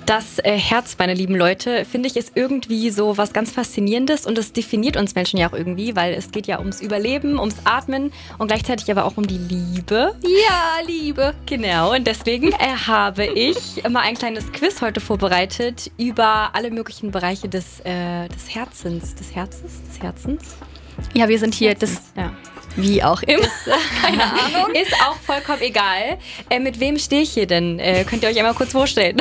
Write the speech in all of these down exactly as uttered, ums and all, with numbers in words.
Das äh, Herz, meine lieben Leute, finde ich, ist irgendwie so was ganz Faszinierendes und es definiert uns Menschen ja auch irgendwie, weil es geht ja ums Überleben, ums Atmen und gleichzeitig aber auch um die Liebe. Ja, Liebe. Genau, und deswegen äh, habe ich mal ein kleines Quiz heute vorbereitet über alle möglichen Bereiche des, äh, des Herzens, des Herzens, des Herzens. Ja, wir sind hier, das, Ja. wie auch immer. Ist, keine Ahnung. Ist auch vollkommen egal. Äh, mit wem stehe ich hier denn? Äh, könnt ihr euch einmal kurz vorstellen?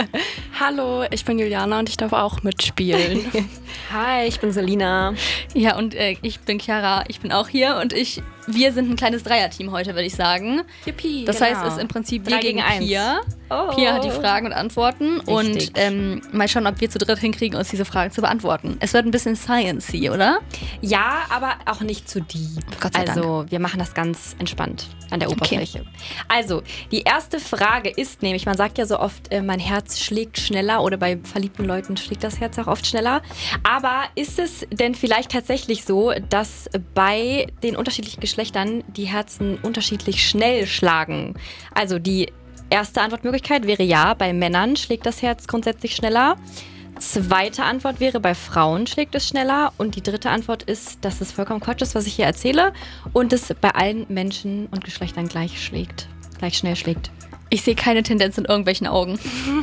Hallo, ich bin Juliana und ich darf auch mitspielen. Hi, ich bin Selina. Ja, und äh, ich bin Chiara, ich bin auch hier und ich, wir sind ein kleines Dreierteam heute, würde ich sagen. Yippie, Das genau. heißt, es ist im Prinzip wir Drei gegen gegen eins. Pia. Oh. Pia hat die Fragen und Antworten Richtig. und ähm, mal schauen, ob wir zu dritt hinkriegen, uns diese Fragen zu beantworten. Es wird ein bisschen Science-y, oder? Ja, aber auch nicht zu deep. Gott sei Dank. Also wir machen das ganz entspannt an der Oberfläche. Also die erste Frage ist nämlich, man sagt ja so oft, äh, mein Herz schlägt schneller oder bei verliebten Leuten schlägt das Herz auch oft schneller. Aber ist es denn vielleicht tatsächlich so, dass bei den unterschiedlichen Geschlechtern die Herzen unterschiedlich schnell schlagen? Also die erste Antwortmöglichkeit wäre ja, bei Männern schlägt das Herz grundsätzlich schneller. Zweite Antwort wäre, bei Frauen schlägt es schneller. Und die dritte Antwort ist, dass es vollkommen Quatsch ist, was ich hier erzähle. Und es bei allen Menschen und Geschlechtern gleich schlägt. Gleich schnell schlägt. Ich sehe keine Tendenz in irgendwelchen Augen.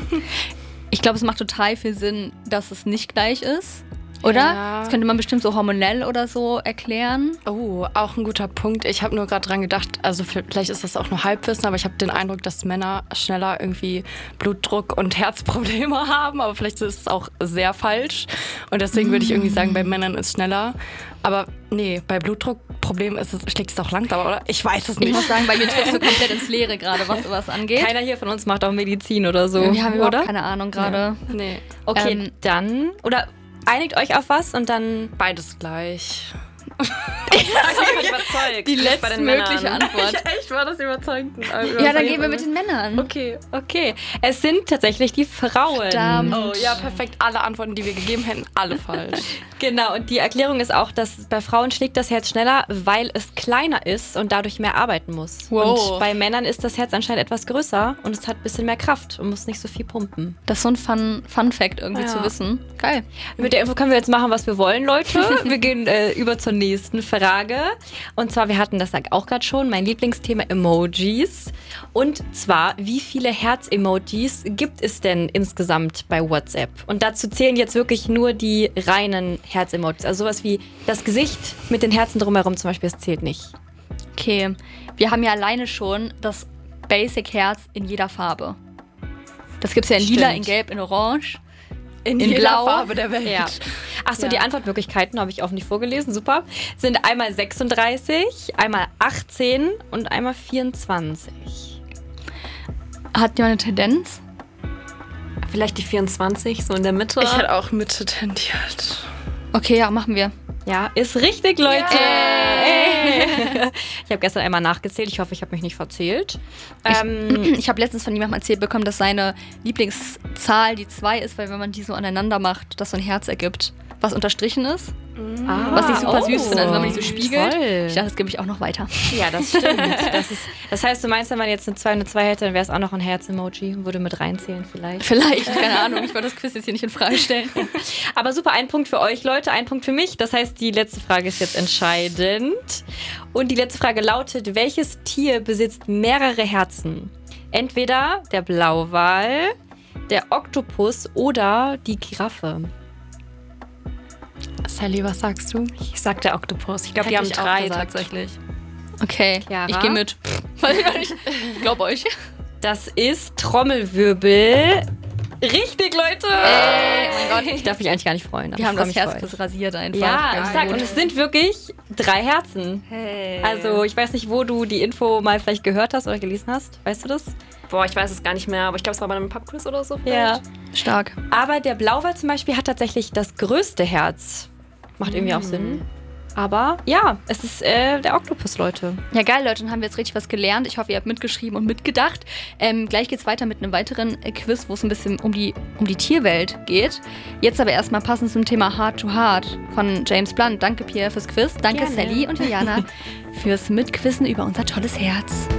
Ich glaube, es macht total viel Sinn, dass es nicht gleich ist. Oder? Ja. Das könnte man bestimmt so hormonell oder so erklären. Oh, auch ein guter Punkt. Ich habe nur gerade dran gedacht, also vielleicht ist das auch nur Halbwissen, aber ich habe den Eindruck, dass Männer schneller irgendwie Blutdruck und Herzprobleme haben, aber vielleicht ist es auch sehr falsch. Und deswegen würde ich irgendwie sagen, bei Männern ist es schneller. Aber nee, bei Blutdruckproblemen ist es, schlägt es auch langsamer, oder? Ich weiß es nicht. Ich muss sagen, bei mir triffst du komplett ins Leere gerade, was sowas angeht. Keiner hier von uns macht auch Medizin oder so. Wir haben überhaupt oder? keine Ahnung gerade. Nee, Okay, Ähm, dann. Oder einigt euch auf was und dann. beides gleich. Ich bin überzeugt. Die bei den letztmögliche Männern. Antwort. Echt, war das überzeugend? Ja, dann gehen wir mit den Männern. Okay. Okay, es sind tatsächlich die Frauen. Verdammt. Oh ja, perfekt. Alle Antworten, die wir gegeben hätten, alle falsch. Genau, und die Erklärung ist auch, dass bei Frauen schlägt das Herz schneller, weil es kleiner ist und dadurch mehr arbeiten muss. Wow. Und bei Männern ist das Herz anscheinend etwas größer und es hat ein bisschen mehr Kraft und muss nicht so viel pumpen. Das ist so ein Fun, Fun Fact irgendwie Ja. zu wissen. Geil. Mit der Info können wir jetzt machen, was wir wollen, Leute. Wir gehen äh, über zur nächsten Frage. Und zwar, wir hatten das auch gerade schon, mein Lieblingsthema Emojis. Und zwar, wie viele Herz-Emojis gibt es denn insgesamt bei WhatsApp? Und dazu zählen jetzt wirklich nur die reinen Herz-Emojis. Also sowas wie das Gesicht mit den Herzen drumherum zum Beispiel, das zählt nicht. Okay, wir haben ja alleine schon das Basic-Herz in jeder Farbe. Das gibt es ja in lila, Stimmt. in gelb, in orange. In, In jeder Blau. Farbe der Welt. Ja. Achso, Ja. die Antwortmöglichkeiten habe ich auch nicht vorgelesen, super. Sind einmal sechsunddreißig, einmal achtzehn und einmal vierundzwanzig. Hat jemand eine Tendenz? Vielleicht die vierundzwanzig, so in der Mitte. Ich hätte auch Mitte tendiert. Okay, ja, machen wir. Ja, ist richtig, Leute. Ey. Ich habe gestern einmal nachgezählt. Ich hoffe, ich habe mich nicht verzählt. Ähm, Ich habe letztens von jemandem erzählt bekommen, dass seine Lieblingszahl die zwei ist, weil wenn man die so aneinander macht, das so ein Herz ergibt, was unterstrichen ist. ah, Was ich super süß oh, finde, also wenn man die so spiegelt. Toll. Ich dachte, das gebe ich auch noch weiter. Ja, das stimmt. Das, ist, das heißt, du meinst, wenn man jetzt eine zwei und eine zwei hätte, dann wäre es auch noch ein Herz-Emoji. Würde mit reinzählen vielleicht. Vielleicht, keine Ahnung. Ich wollte das Quiz jetzt hier nicht in Frage stellen. Aber super, ein Punkt für euch, Leute, ein Punkt für mich. Das heißt, die letzte Frage ist jetzt entscheidend. Und die letzte Frage lautet, welches Tier besitzt mehrere Herzen? Entweder der Blauwal, der Oktopus oder die Giraffe. Sally, was sagst du? Ich sag der Oktopus. Ich glaube, die Hätte haben ich auch drei gesagt. tatsächlich. Okay, Chiara? ich gehe mit. Pff, weiß ich gar nicht. Ich glaube euch. Das ist Trommelwirbel. Richtig, Leute! Ey, oh mein Gott. Ich darf mich eigentlich gar nicht freuen. aber Wir ich haben freu das mich Herz voll. kurz rasiert einfach. Ja, Ganz stark. gut. Und es sind wirklich drei Herzen. Hey. Also, ich weiß nicht, wo du die Info mal vielleicht gehört hast oder gelesen hast. Weißt du das? Boah, ich weiß es gar nicht mehr, aber ich glaube, es war bei einem Pubquiz oder so. Ja. vielleicht. Stark. Aber der Blauwal zum Beispiel hat tatsächlich das größte Herz. Macht irgendwie auch Sinn. Aber ja, es ist äh, der Oktopus, Leute. Ja, geil, Leute, dann haben wir jetzt richtig was gelernt. Ich hoffe, ihr habt mitgeschrieben und mitgedacht. Ähm, gleich geht's weiter mit einem weiteren äh, Quiz, wo es ein bisschen um die, um die Tierwelt geht. Jetzt aber erstmal passend zum Thema Heart to Heart von James Blunt. Danke, Pierre, fürs Quiz. Danke, Gerne. Sally und Juliana fürs Mitquissen über unser tolles Herz.